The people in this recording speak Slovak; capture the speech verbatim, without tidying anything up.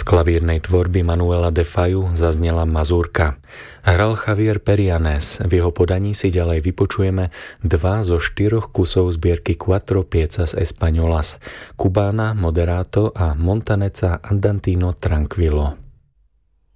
klavírnej tvorby Manuela de Fayu zaznela mazúrka. Hral Javier Perianes, v jeho podaní si ďalej vypočujeme dva zo štyroch kusov zbierky Quattro piezas españolas, Cubana Moderato a Montaneca Andantino Tranquillo.